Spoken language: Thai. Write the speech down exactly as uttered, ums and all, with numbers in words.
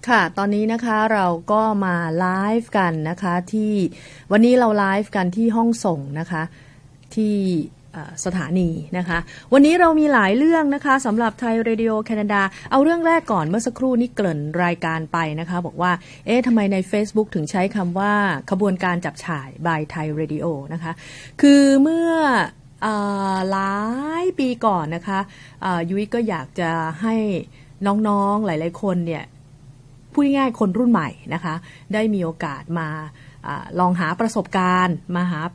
ค่ะตอนนี้นะคะเราก็มาไลฟ์กันนะคะที่วันนี้เราไลฟ์กันที่ห้องส่งนะคะที่สถานีนะคะวันนี้เรามีหลายเรื่องนะคะสำหรับไทยเรดิโอแคนาดาเอาเรื่องแรกก่อนเมื่อสักครู่นี้เกริ่นรายการไปนะคะบอกว่าเอ๊ะทำไมใน Facebook ถึงใช้คำว่าขบวนการจับฉ่าย by Thai Radio นะคะคือเมื่อหลายปีก่อนนะคะยุ้ยก็อยากจะให้น้องๆหลายๆคนเนี่ยพูดง่ายๆคนรุ่นใหม่นะคะได้มีโอกาสมาลองหาประสบการณ์มาหา